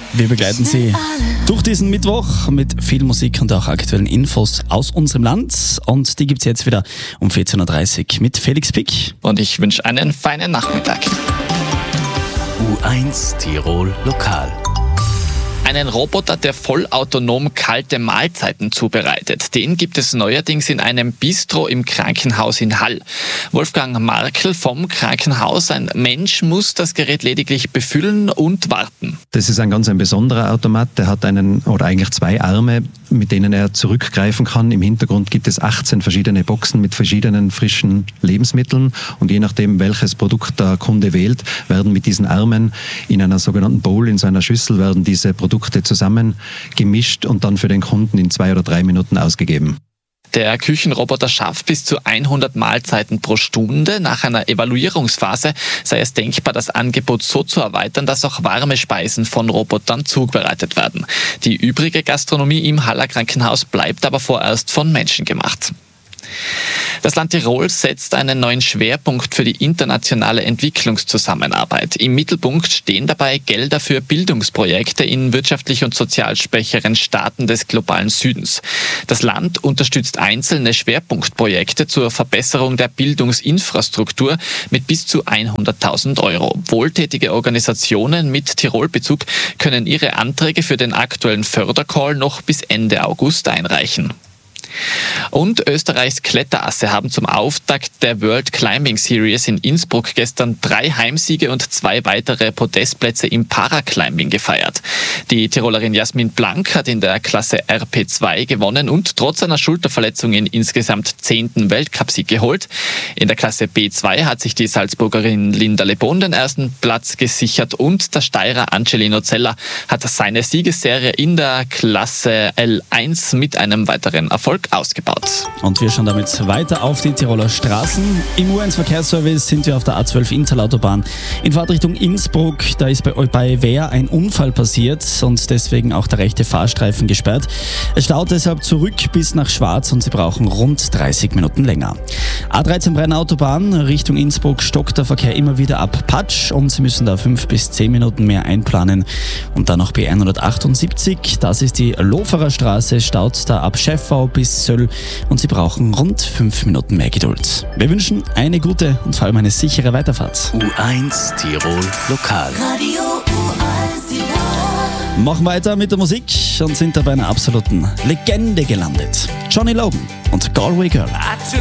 Wir begleiten Sie durch diesen Mittwoch mit viel Musik und auch aktuellen Infos aus unserem Land. Und die gibt es jetzt wieder um 14.30 Uhr mit Felix Pick. Und ich wünsche einen feinen Nachmittag. U1 Tirol Lokal. Einen Roboter, der vollautonom kalte Mahlzeiten zubereitet. Den gibt es neuerdings in einem Bistro im Krankenhaus in Hall. Wolfgang Markl vom Krankenhaus. Ein Mensch muss das Gerät lediglich befüllen und warten. Das ist ein ganz besonderer Automat. Der hat eigentlich zwei Arme, mit denen er zurückgreifen kann. Im Hintergrund gibt es 18 verschiedene Boxen mit verschiedenen frischen Lebensmitteln. Und je nachdem, welches Produkt der Kunde wählt, werden mit diesen Armen in einer sogenannten Bowl, in so einer Schüssel, werden diese Produkte zusammen gemischt und dann für den Kunden in 2 oder 3 Minuten ausgegeben. Der Küchenroboter schafft bis zu 100 Mahlzeiten pro Stunde. Nach einer Evaluierungsphase sei es denkbar, das Angebot so zu erweitern, dass auch warme Speisen von Robotern zubereitet werden. Die übrige Gastronomie im Haller Krankenhaus bleibt aber vorerst von Menschen gemacht. Das Land Tirol setzt einen neuen Schwerpunkt für die internationale Entwicklungszusammenarbeit. Im Mittelpunkt stehen dabei Gelder für Bildungsprojekte in wirtschaftlich und sozial schwächeren Staaten des globalen Südens. Das Land unterstützt einzelne Schwerpunktprojekte zur Verbesserung der Bildungsinfrastruktur mit bis zu 100.000 €. Wohltätige Organisationen mit Tirol-Bezug können ihre Anträge für den aktuellen Fördercall noch bis Ende August einreichen. Und Österreichs Kletterasse haben zum Auftakt der World Climbing Series in Innsbruck gestern 3 Heimsiege und 2 weitere Podestplätze im Paraclimbing gefeiert. Die Tirolerin Jasmin Blank hat in der Klasse RP2 gewonnen und trotz einer Schulterverletzung in insgesamt 10. Weltcupsieg geholt. In der Klasse B2 hat sich die Salzburgerin Linda Lebon den ersten Platz gesichert und der Steirer Angelino Zeller hat seine Siegesserie in der Klasse L1 mit einem weiteren Erfolg ausgebaut. Und wir schauen damit weiter auf die Tiroler Straßen. Im U1 Verkehrsservice sind wir auf der A12 Interlautobahn in Fahrtrichtung Innsbruck. Da ist bei Wehr ein Unfall passiert und deswegen auch der rechte Fahrstreifen gesperrt. Es staut deshalb zurück bis nach Schwarz und Sie brauchen rund 30 Minuten länger. A13 Brenner Autobahn Richtung Innsbruck stockt der Verkehr immer wieder ab Patsch und Sie müssen da 5 bis 10 Minuten mehr einplanen. Und dann noch B178, das ist die Loferer Straße, staut da ab Schäffau bis Söll und Sie brauchen rund 5 Minuten mehr Geduld. Wir wünschen eine gute und vor allem eine sichere Weiterfahrt. U1 Tirol Lokal. Radio U1 Tirol. Machen weiter mit der Musik und sind da bei einer absoluten Legende gelandet. Johnny Logan und Galway Girl.